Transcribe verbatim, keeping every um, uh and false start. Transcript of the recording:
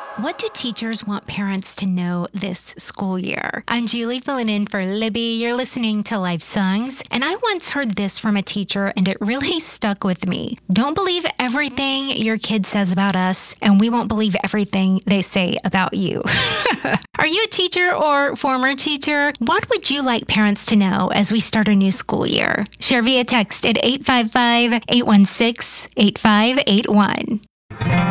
What do teachers want parents to know this school year? I'm Julie filling in for Libby. You're listening to Life Songs, and I once heard this from a teacher, and it really stuck with me. Don't believe everything your kid says about us, and we won't believe everything they say about you. Are you a teacher or former teacher? What would you like parents to know as we start a new school year? Share via text at eight five five, eight one six, eight five eight one.